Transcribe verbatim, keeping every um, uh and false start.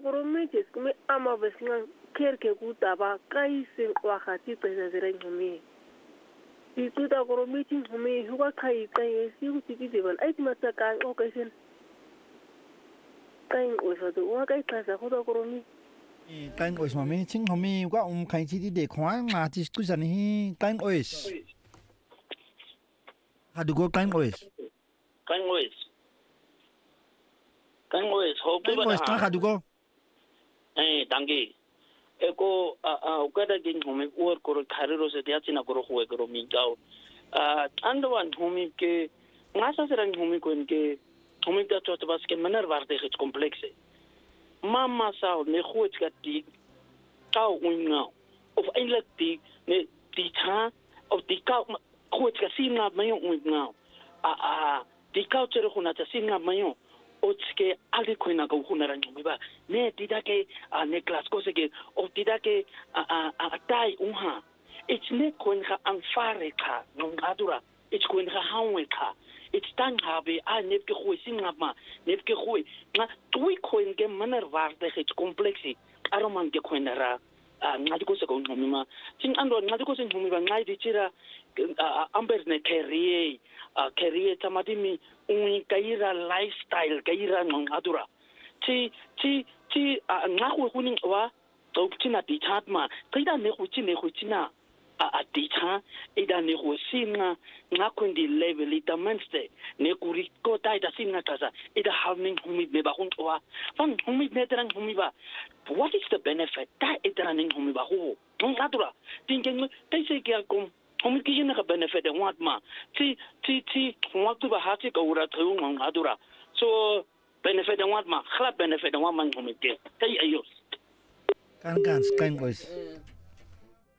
promises kume ama vesinga kerke kutaba kai sen wakati pesa zere ngumi ituta koromiti ngumi huwa kai kai si utiki devan ai timata kai o kai sen kai o sa do wa kai pesa ko koromi kai o sa me ching ngumi wa um kai chi de khwa nga ti tu san hi kai o is hadu go kai o is kai o is kai o is ho kai o is ka hadu go eh dangi eko a ukada gin home or koro khariro se dia china koro hoye koro mingao a andwan home ke ngasa serang home ko ke home da chot bas ke manar varde khit complexe mama sa ne khot ka ti tao unga of eintlik die ne die ta of die ka khot ka sina mayo unga a a die ka tere khona ta sina mayo otske ali koina ko hunara ngumi ba ne tidake ne class ko seke o tidake a a tai unha it's ne koin ga anfare ka no ngadura it's koin ga hanwe ka it's tang habe a ne ke khoi singama ne ke khoi na tui koin ge maner varde het complexi aroman ke koinara ngadi ko se ko ngumi ma tin ando ngadi ko se ngumi ba ngai dichira amber ne career a career tamadimi un kaira lifestyle kaira ngadura ti ti ti nga go huning wa to tina di chatma kaida ne go tine go tina a di cha ida ne go singa nga kundi level ita manste ne kuri ko tai da singa kaza ida having humid me ba hunwa van humid ne terang humiba what is the benefit that ida ning humiba ho ngadura thinking kai se ke kom Home kitchen ka benefit and what ma ti ti ti what to ba hati ka ura tu ngadura so benefit and what ma khala benefit and what man home ke kai ayos kan kan kan boys